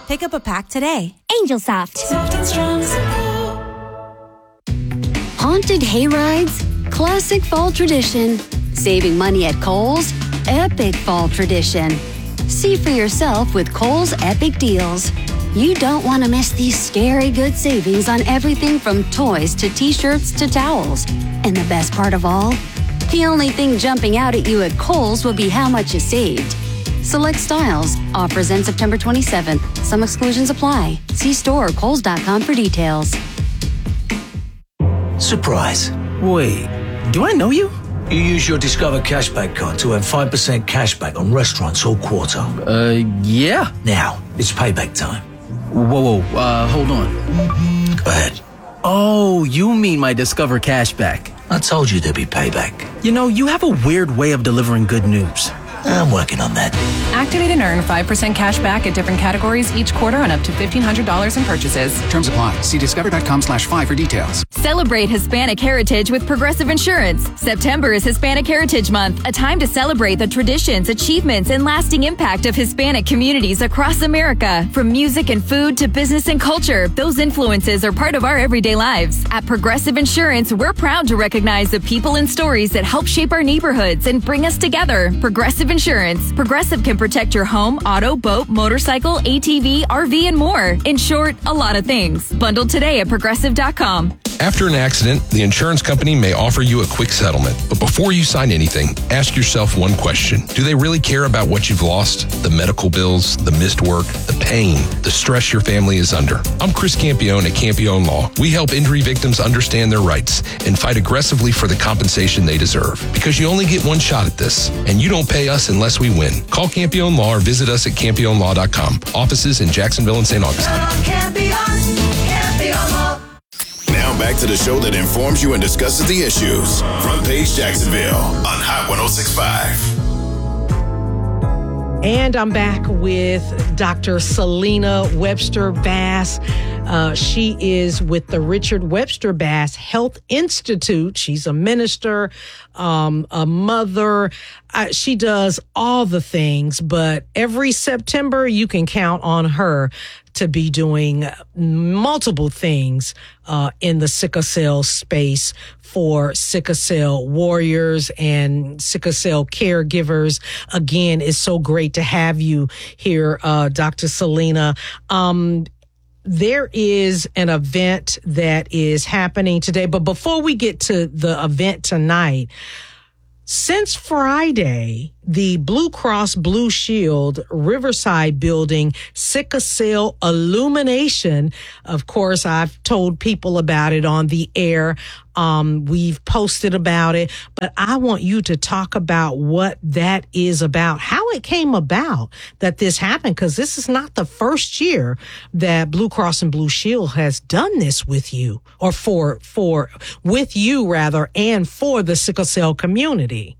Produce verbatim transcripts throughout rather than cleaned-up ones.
Pick up a pack today. Angel Soft. Soft and strong as a pillow. Haunted hay rides, classic fall tradition. Saving money at Kohl's, epic fall tradition. See for yourself with Kohl's Epic Deals. You don't want to miss these scary good savings on everything from toys to t-shirts to towels. And the best part of all? The only thing jumping out at you at Kohl's will be how much you saved. Select styles. Offers end September twenty-seventh. Some exclusions apply. See store or kohls dot com for details. Surprise. Wait, do I know you? You use your Discover Cashback card to earn five percent cashback on restaurants all quarter. Uh, yeah. Now, it's payback time. Whoa, whoa, uh, hold on. Go ahead. Oh, you mean my Discover Cashback. I told you there'd be payback. You know, you have a weird way of delivering good news. I'm working on that. Activate and earn five percent cash back at different categories each quarter on up to fifteen hundred dollars in purchases. Terms apply. See discover.com slash five for details. Celebrate Hispanic heritage with Progressive Insurance. September is Hispanic Heritage Month, a time to celebrate the traditions, achievements, and lasting impact of Hispanic communities across America. From music and food to business and culture, those influences are part of our everyday lives. At Progressive Insurance, we're proud to recognize the people and stories that help shape our neighborhoods and bring us together. Progressive Insurance. Progressive can protect your home, auto, boat, motorcycle, A T V, R V, and more. In short, a lot of things. Bundled today at progressive dot com. After an accident, the insurance company may offer you a quick settlement. But before you sign anything, ask yourself one question. Do they really care about what you've lost? The medical bills, the missed work, the pain, the stress your family is under. I'm Chris Campione at Campione Law. We help injury victims understand their rights and fight aggressively for the compensation they deserve. Because you only get one shot at this, and you don't pay us unless we win. Call Campione Law or visit us at campione law dot com. Offices in Jacksonville and Saint Augustine. Now back to the show that informs you and discusses the issues. Front Page Jacksonville on Hot one oh six point five. And I'm back with Doctor Selena Webster Bass. Uh, she is with the Richard Webster Bass Health Institute. She's a minister, um, a mother. Uh, she does all the things, but every September you can count on her to be doing multiple things uh, in the sickle cell space for sickle cell warriors and sickle cell caregivers. Again, it's so great to have you here, uh, Doctor Selena. Um, there is an event that is happening today, but before we get to the event tonight, since Friday, the Blue Cross Blue Shield Riverside Building sickle cell illumination. Of course, I've told people about it on the air. Um, we've posted about it, but I want you to talk about what that is about, how it came about that this happened, because this is not the first year that Blue Cross and Blue Shield has done this with you, or for, for, with you rather, and for the sickle cell community.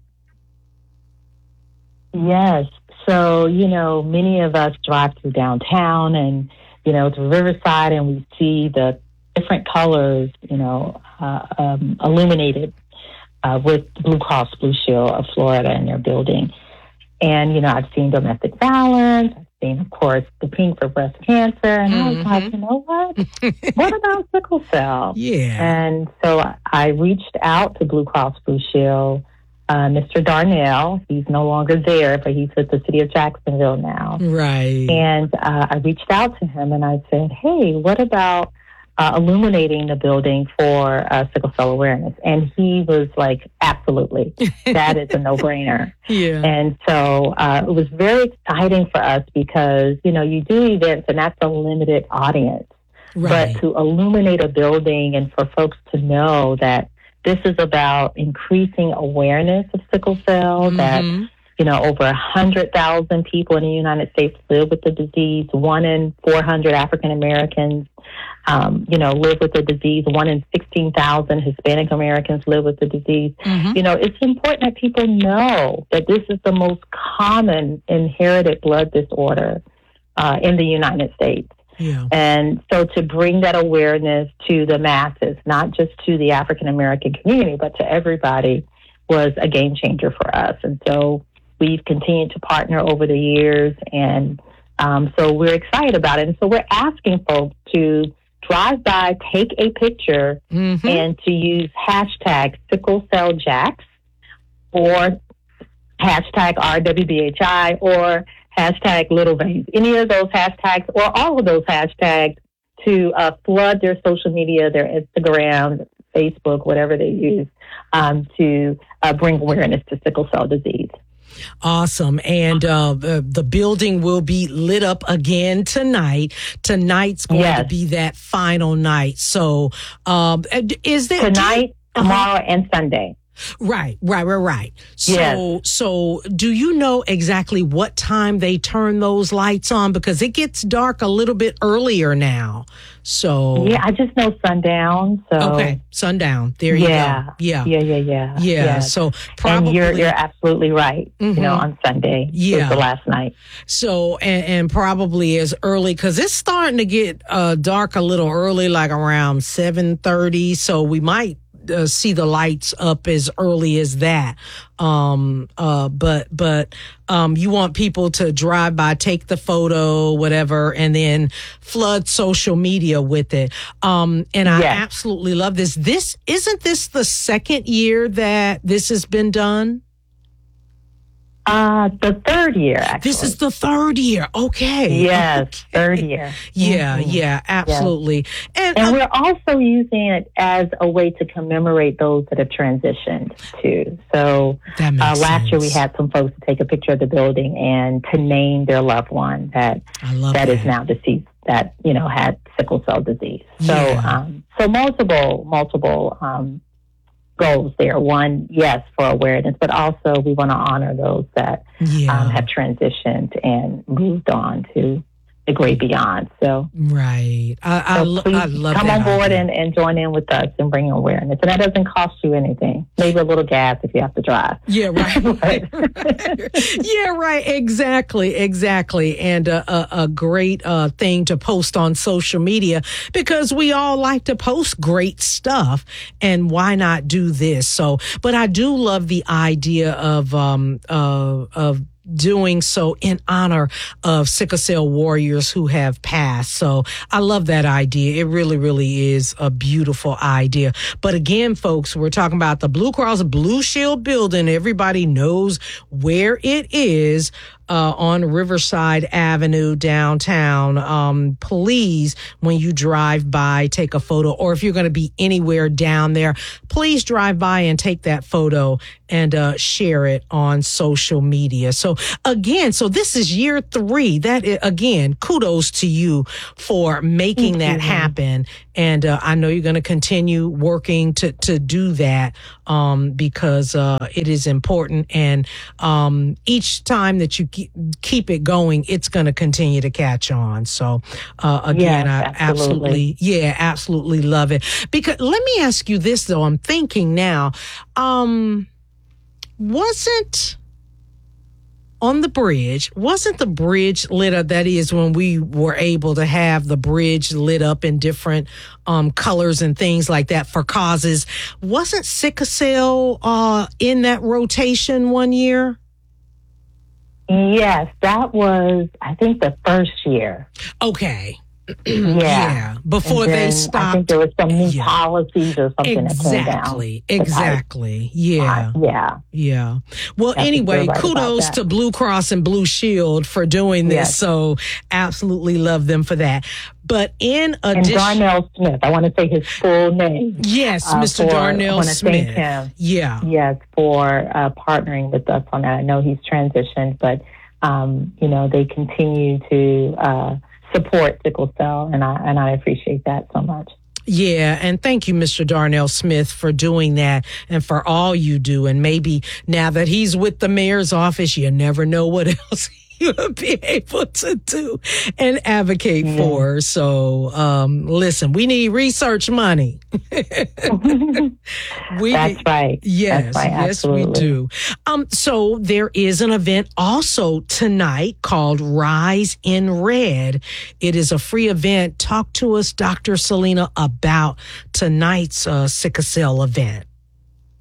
Yes. So, you know, many of us drive through downtown and, you know, through Riverside, and we see the different colors, you know, uh, um, illuminated uh, with Blue Cross Blue Shield of Florida in their building. And, you know, I've seen domestic violence. I've seen, of course, the pink for breast cancer. And mm-hmm. I was like, you know what? What about sickle cell? Yeah. And so I reached out to Blue Cross Blue Shield. Uh, Mister Darnell, he's no longer there, but he's with the city of Jacksonville now. Right. And uh, I reached out to him and I said, hey, what about uh, illuminating the building for uh, sickle cell awareness? And he was like, absolutely. That is a no-brainer. Yeah. And so uh, it was very exciting for us because, you know, you do events and that's a limited audience. Right. But to illuminate a building and for folks to know that this is about increasing awareness of sickle cell, mm-hmm. that, you know, over one hundred thousand people in the United States live with the disease. One in four hundred African Americans, um, you know, live with the disease. One in sixteen thousand Hispanic Americans live with the disease. Mm-hmm. You know, it's important that people know that this is the most common inherited blood disorder uh, in the United States. Yeah. And so to bring that awareness to the masses, not just to the African American community, but to everybody, was a game changer for us. And so we've continued to partner over the years. And, Um, so we're excited about it. And so we're asking folks to drive by, take a picture, mm-hmm. and to use hashtag sickle cell jacks or hashtag R W B H I or hashtag little veins. Any of those hashtags or all of those hashtags to uh, flood their social media, their Instagram, Facebook, whatever they use, um, to uh, bring awareness to sickle cell disease. Awesome. And uh, the, the building will be lit up again tonight. Tonight's going yes. to be that final night. So um, is there... Tonight, you, tomorrow, uh-huh. and Sunday. Right, right, right, right. So, yes. so do you know exactly what time they turn those lights on? Because it gets dark a little bit earlier now. So yeah, I just know sundown. So okay, sundown. There you yeah. go. Yeah, yeah, yeah, yeah, yeah. yeah. So probably and you're you're absolutely right. Mm-hmm. You know, on Sunday, yeah, was the last night. So and, and probably as early because it's starting to get uh, dark a little early, like around seven thirty. So we might. Uh, see the lights up as early as that. Um, uh, but, but, um, you want people to drive by, take the photo, whatever, and then flood social media with it. Um, and I yes. absolutely love this. This, isn't this the second year that this has been done? Uh, the third year, actually. This is the third year. Okay. Yes, okay. third year. Yeah, mm-hmm. yeah, absolutely. Yes. And, and um, we're also using it as a way to commemorate those that have transitioned too. So that makes uh, last sense. year we had some folks to take a picture of the building and to name their loved one that I love that, that is now deceased, that, you know, had sickle cell disease. So, yeah. um, so multiple, multiple, um, goals there. One, yes, for awareness, but also we want to honor those that yeah. um, have transitioned and moved on to the great beyond. So, right. I, I, so lo- please I love come that on board idea. and, and join in with us and bring awareness. And that doesn't cost you anything. Maybe a little gas if you have to drive. Yeah, right. yeah, right. Exactly. Exactly. And a, a, a great uh, thing to post on social media because we all like to post great stuff. And why not do this? So, but I do love the idea of, um, uh, of, doing so in honor of sickle cell warriors who have passed. So I love that idea. It really, really is a beautiful idea. But again, folks, we're talking about the Blue Cross Blue Shield building. Everybody knows where it is. Uh, on Riverside Avenue downtown. Um, please, when you drive by, take a photo, or if you're going to be anywhere down there, please drive by and take that photo and uh, share it on social media. So again, so this is year three. That is, again, kudos to you for making Thank that you. happen. And uh, I know you're going to continue working to to do that um, because uh, it is important. And um, each time that you keep, keep it going, it's going to continue to catch on. So uh, again, yes, I absolutely. absolutely, yeah, absolutely love it. Because let me ask you this though. I'm thinking now, um, wasn't. On the bridge, wasn't the bridge lit up? That is when we were able to have the bridge lit up in different um, colors and things like that for causes. Wasn't sickle cell uh, in that rotation one year? Yes, that was, I think, the first year. Okay. Yeah. yeah. Before then they stopped. I think there was some new yeah. policies or something exactly. that came down. Exactly. Yeah. Uh, yeah. Yeah. Well, That's anyway, right kudos to Blue Cross and Blue Shield for doing this. Yes. So absolutely love them for that. But in addition. And Darnell Smith, I want to say his full name. Yes, uh, Mister For, Darnell I want to Smith. Thank him. Yeah. Yes, for uh, partnering with us on that. I know he's transitioned, but, um, you know, they continue to, uh, support sickle cell, and I and I appreciate that so much. Yeah, and thank you, Mister Darnell Smith, for doing that and for all you do. And maybe now that he's with the mayor's office, you never know what else you'll be able to do and advocate mm-hmm. for. So, um, listen, we need research money. we, That's right. Yes, That's right. yes, Absolutely. we do. Um, so there is an event also tonight called Rise in Red. It is a free event. Talk to us, Doctor Selena, about tonight's uh, sickle cell event.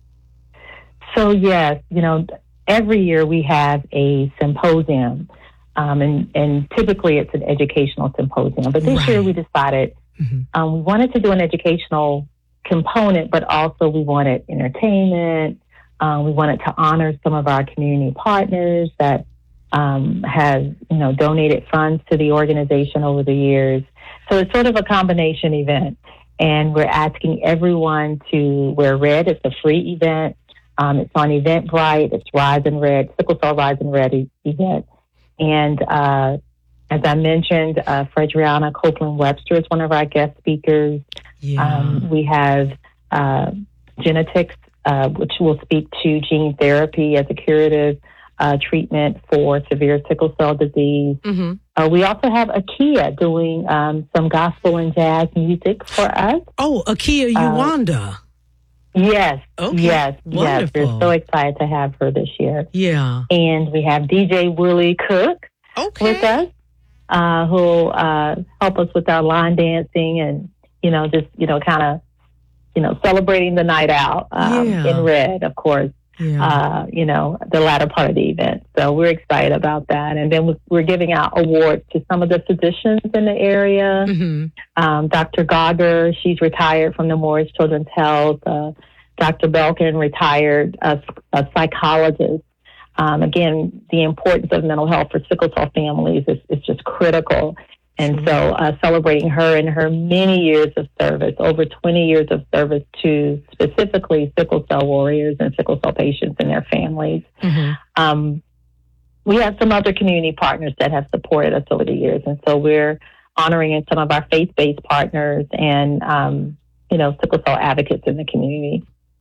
So, yes, you know, every year we have a symposium Um, and, and typically it's an educational symposium. But this Right. year we decided Mhm. um, we wanted to do an educational component, but also we wanted entertainment. Um, we wanted to honor some of our community partners that um, have, you know, donated funds to the organization over the years. So it's sort of a combination event. And we're asking everyone to wear red. It's a free event. Um, it's on Eventbrite. It's Rise and Red, Sickle Cell Rise and Red e- event. And uh, as I mentioned, uh, Frederiana Copeland Webster is one of our guest speakers. Yeah. Um, we have uh, Genetics, uh, which will speak to gene therapy as a curative uh, treatment for severe sickle cell disease. Mm-hmm. Uh, we also have Akia doing um, some gospel and jazz music for us. Oh, Akia Uwanda. Yes, Okay. yes, yes. Wonderful. We're so excited to have her this year. Yeah. And we have D J Willie Cook Okay. with us, uh, who'll uh, help us with our line dancing and, you know, just, you know, kind of, you know, celebrating the night out um, Yeah. in red, of course, Yeah. uh, you know, the latter part of the event. So we're excited about that. And then we're giving out awards to some of the physicians in the area. Mhm. Um, Doctor Gogger, she's retired from the Morris Children's Health. Uh, Doctor Belkin, retired uh, a psychologist. Um, again, the importance of mental health for sickle cell families is, is just critical. And so uh, celebrating her and her many years of service, over twenty years of service to specifically sickle cell warriors and sickle cell patients and their families. Mhm. Um, we have some other community partners that have supported us over the years. And so we're honoring some of our faith-based partners and, um, you know, sickle cell advocates in the community.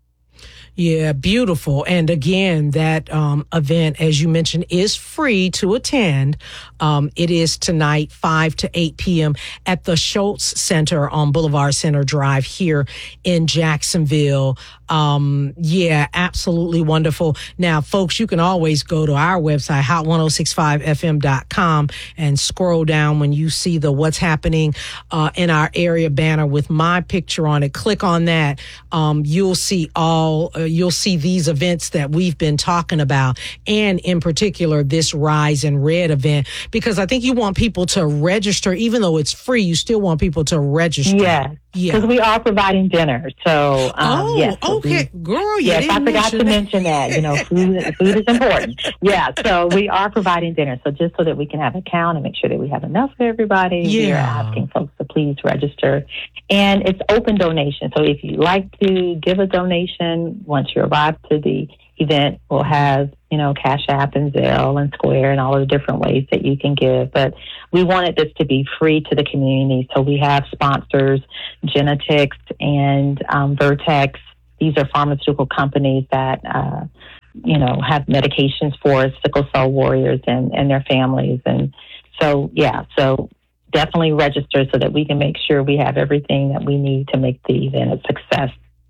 Yeah, beautiful. And again, that um, event, as you mentioned, is free to attend. Um, it is tonight, five to eight p.m. at the Schultz Center on Boulevard Center Drive here in Jacksonville. Um, yeah, absolutely wonderful. Now, folks, you can always go to our website, hot ten sixty-five f m dot com, and scroll down when you see the What's Happening uh, in Our Area banner with my picture on it. Click on that. Um, you'll see all, uh, you'll see these events that we've been talking about, and in particular, this Rise in Red event, because I think you want people to register, even though it's free, you still want people to register. Yeah. Yeah. Because we are providing dinner. So, um, Oh, yes. so okay. we- Girl, you Yes, didn't I forgot to mention that. mention that. You know, food, food is important. Yeah, so we are providing dinner. So just so that we can have a count and make sure that we have enough for everybody, we are Yeah. asking folks to please register. And it's open donation. So if you'd like to give a donation, once you arrive to the event, we'll have, you know, Cash App and Zelle and Square and all of the different ways that you can give. But we wanted this to be free to the community. So we have sponsors, Genetics and um, Vertex. These are pharmaceutical companies that, uh, you know, have medications for sickle cell warriors and, and their families. And so, yeah, so definitely register so that we can make sure we have everything that we need to make the event a success.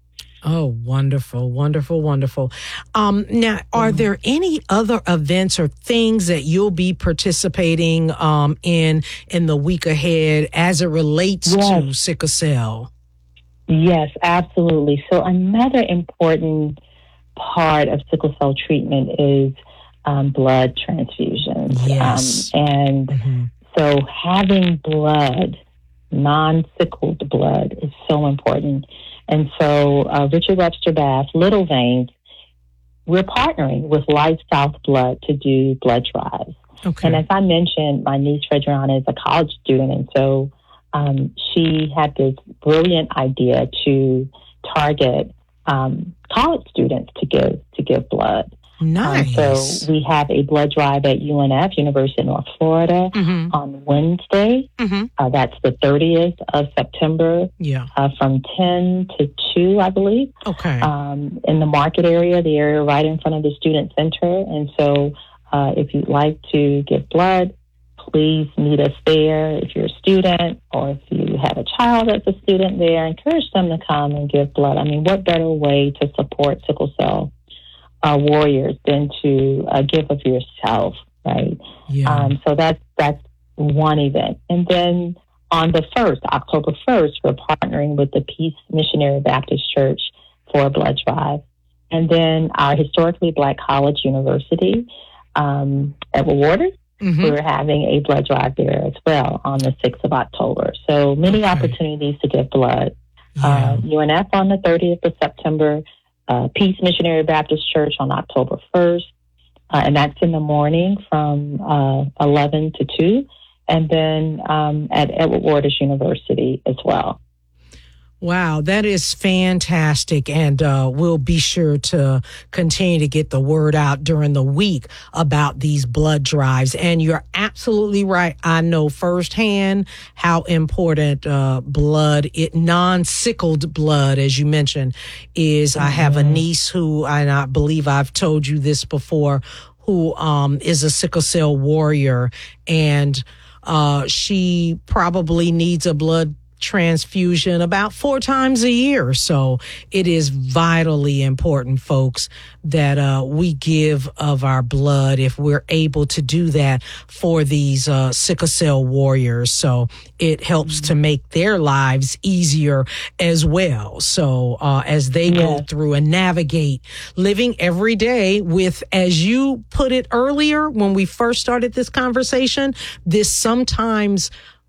Oh, wonderful, wonderful, wonderful. Um, now, are there any other events or things that you'll be participating um, in in the week ahead as it relates to Yes. sickle cell? Yes, absolutely. So another important part of sickle cell treatment is um, blood transfusions. Yes. Um, and Mhm. so having blood, non-sickled blood, is so important. And so uh, Richard Webster Bass, Little Veins, we're partnering with Life South Blood to do blood drives. Okay. And as I mentioned, my niece Frederiana is a college student, and so um, she had this brilliant idea to target um, college students to give to give blood. Nice. Um, so we have a blood drive at U N F, University of North Florida, Mhm. on Wednesday. Mhm. Uh, that's the thirtieth of September, Yeah. uh, from ten to two, I believe, Okay. um, in the market area, the area right in front of the student center. And so uh, if you'd like to give blood, please meet us there. If you're a student or if you have a child that's a student there, encourage them to come and give blood. I mean, what better way to support sickle cell uh, warriors than to uh, give of yourself, right? Yeah. Um, so that's that's one event. And then on the first, October first, we're partnering with the Peace Missionary Baptist Church for a blood drive. And then our historically Black college university, um, Edward Waters, Mm-hmm. we're having a blood drive there as well on the sixth of October. So many Okay. opportunities to give blood. Yeah. Uh, U N F on the thirtieth of September, uh, Peace Missionary Baptist Church on October first, uh, and that's in the morning from uh, eleven to two, and then um, at Edward Waters University as well. Wow, that is fantastic. And uh, we'll be sure to continue to get the word out during the week about these blood drives. And you're absolutely right. I know firsthand how important uh, blood, it non-sickled blood, as you mentioned, is. Mm-hmm. I have a niece who, and I believe I've told you this before, who um, is a sickle cell warrior. And uh, she probably needs a blood transfusion about four times a year. So it is vitally important, folks, that uh, we give of our blood if we're able to do that for these uh, sickle cell warriors. So it helps mm-hmm. to make their lives easier as well. So uh, as they yeah. go through and navigate living every day with, as you put it earlier when we first started this conversation, this sometimes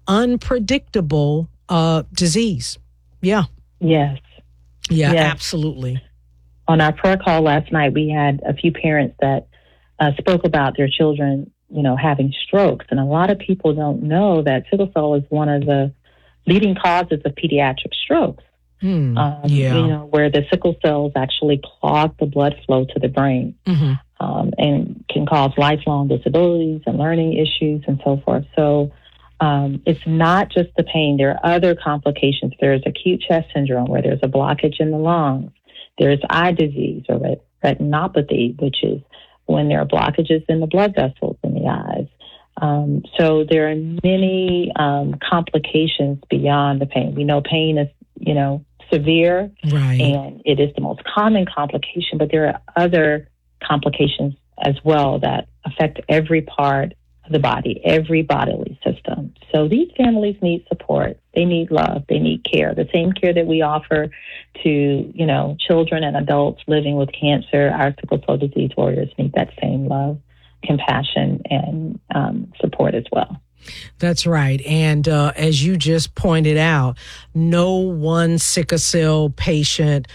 unpredictable Uh, disease. Yeah. Yes. Yeah, yes. absolutely. On our prayer call last night, we had a few parents that uh, spoke about their children, you know, having strokes. And a lot of people don't know that sickle cell is one of the leading causes of pediatric strokes. Hmm. Um, yeah. You know, where the sickle cells actually clog the blood flow to the brain mm-hmm. um, and can cause lifelong disabilities and learning issues and so forth. So, Um, it's not just the pain. There are other complications. There's acute chest syndrome where there's a blockage in the lungs. There's eye disease or ret- retinopathy, which is when there are blockages in the blood vessels in the eyes. Um, so there are many um, complications beyond the pain. We know pain is, you know, severe, right. and it is the most common complication, but there are other complications as well that affect every part the body, every bodily system. So these families need support. They need love. They need care. The same care that we offer to, you know, children and adults living with cancer, our sickle cell disease warriors need that same love, compassion, and um, support as well. That's right. And uh, as you just pointed out, no one sickle cell patient,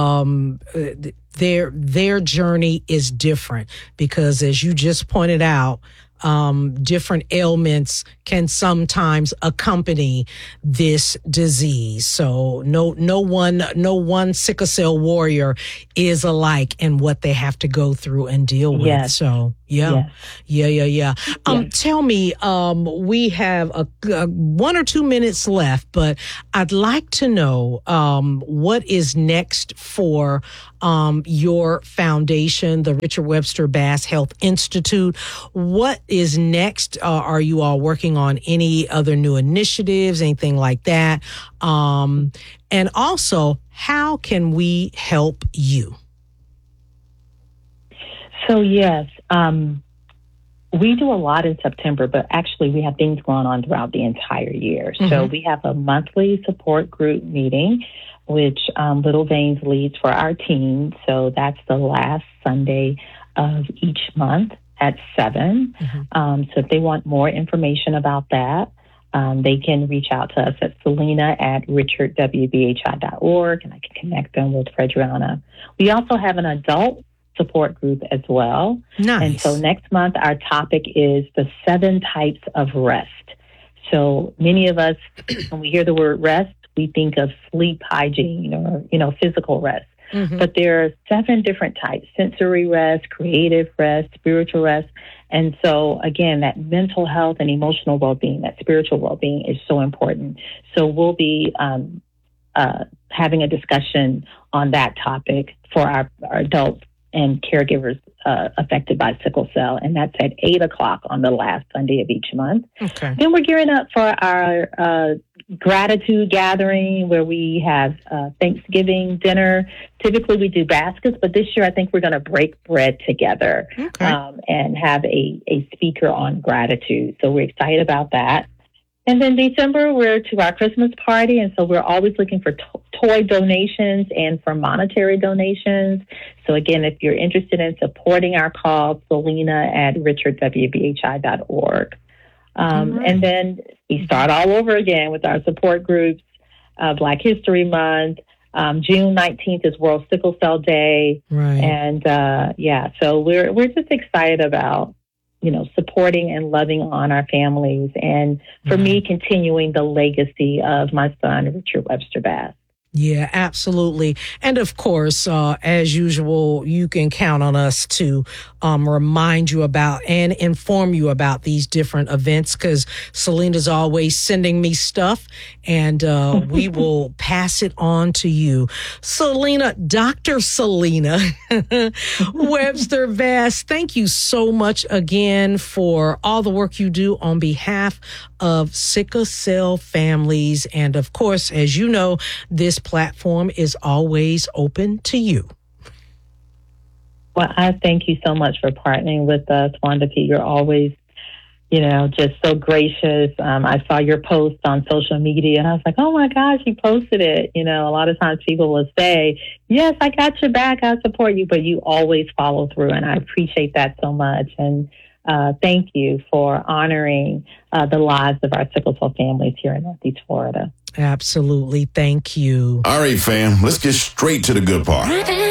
um, their their journey is different because, as you just pointed out, Um, different ailments can sometimes accompany this disease. So no, no one, no one sickle cell warrior is alike in what they have to go through and deal with. Yes. So yeah, yes. yeah, yeah, yeah. Um, yes. Tell me, um, we have a, a one or two minutes left, but I'd like to know, um, what is next for, um, your foundation, the Richard Webster Bass Health Institute. What is next? Uh, are you all working on any other new initiatives, anything like that? Um, and also, how can we help you? So, yes, um, we do a lot in September, but actually we have things going on throughout the entire year. Mm-hmm. So we have a monthly support group meeting, which um, Little Veins leads for our team. So that's the last Sunday of each month at seven. Mm-hmm. Um, so if they want more information about that, um, they can reach out to us at Selena at richard w b h i dot org, and I can connect them with Fredriana. We also have an adult support group as well. Nice. And so next month, our topic is the seven types of rest. So many of us, when we hear the word rest, we think of sleep hygiene or, you know, physical rest. Mm-hmm. But there are seven different types: sensory rest, creative rest, spiritual rest. And so, again, that mental health and emotional well-being, that spiritual well-being is so important. So we'll be um, uh, having a discussion on that topic for our, our adults and caregivers uh, affected by sickle cell. And that's at eight o'clock on the last Sunday of each month. Okay. Then we're gearing up for our uh, gratitude gathering where we have uh, Thanksgiving dinner. Typically we do baskets, but this year I think we're going to break bread together okay. um, and have a, a speaker on gratitude. So we're excited about that. And then December, we're to our Christmas party. And so we're always looking for t- toy donations and for monetary donations. So again, if you're interested in supporting our cause, Selena at richard w b h i dot org. Um, right. And then we start all over again with our support groups, uh, Black History Month. Um, June nineteenth is World Sickle Cell Day. Right. And uh, yeah, so we're we're just excited about, you know, supporting and loving on our families. And for mm-hmm. me, continuing the legacy of my son, Richard Webster Bass. Yeah, absolutely. And of course, uh, as usual, you can count on us to um, remind you about and inform you about these different events, because Selena's always sending me stuff, and uh, we will pass it on to you. Selena, Doctor Selena Webster Bass, thank you so much again for all the work you do on behalf of sickle cell families. And of course, as you know, this platform is always open to you. Well, I thank you so much for partnering with us, Wanda P. You're always, you know, just so gracious. Um, I saw your post on social media and I was like, oh my gosh, you posted it. You know, a lot of times people will say, yes, I got your back, I support you, but you always follow through, and I appreciate that so much. And Uh, thank you for honoring uh, the lives of our sickle cell families here in Northeast Florida. Absolutely. Thank you. All right, fam, let's get straight to the good part.